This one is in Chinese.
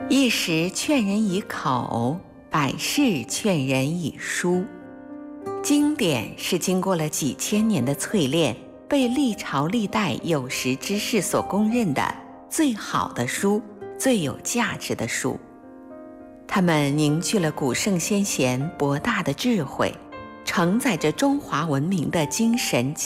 一时劝人以口，百世劝人以书。经典是经过了几千年的淬炼，被历朝历代有识之士所公认的最好的书，最有价值的书。它们凝聚了古圣先贤博大的智慧，承载着中华文明的精神